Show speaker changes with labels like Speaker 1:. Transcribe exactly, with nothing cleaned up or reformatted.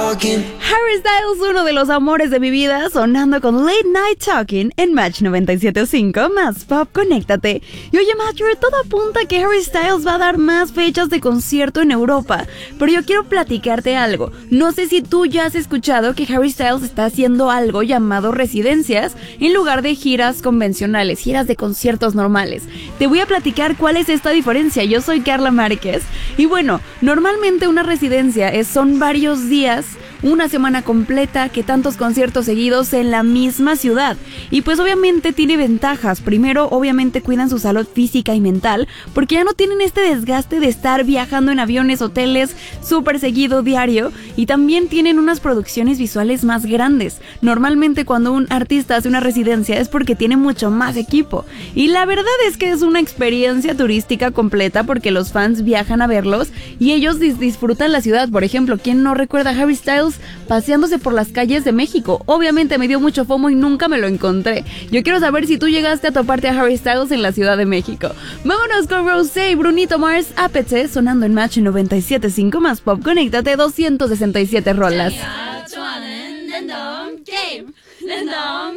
Speaker 1: Harry Styles, uno de los amores de mi vida, sonando con Late Night Talking en Match noventa y siete punto cinco, más pop, conéctate. Y oye, Match, todo apunta a que Harry Styles va a dar más fechas de concierto en Europa, pero yo quiero platicarte algo. No sé si tú ya has escuchado que Harry Styles está haciendo algo llamado residencias en lugar de giras convencionales, giras de conciertos normales. Te voy a platicar cuál es esta diferencia. Yo soy Carla Márquez y bueno, normalmente una residencia es, son varios días, una semana completa, que tantos conciertos seguidos en la misma ciudad. Y pues obviamente tiene ventajas. Primero, obviamente cuidan su salud física y mental, porque ya no tienen este desgaste de estar viajando en aviones, hoteles, súper seguido, diario. Y también tienen unas producciones visuales más grandes. Normalmente cuando un artista hace una residencia es porque tiene mucho más equipo. Y la verdad es que es una experiencia turística completa, porque los fans viajan a verlos y ellos dis- disfrutan la ciudad. Por ejemplo, ¿quién no recuerda a Harry Styles paseándose por las calles de México? Obviamente me dio mucho FOMO y nunca me lo encontré. Yo quiero saber si tú llegaste a toparte a Harry Styles en la Ciudad de México. Vámonos con Rosé y Brunito Mars, Ápice, sonando en Match noventa y siete punto cinco, más pop, conéctate, doscientas sesenta y siete rolas.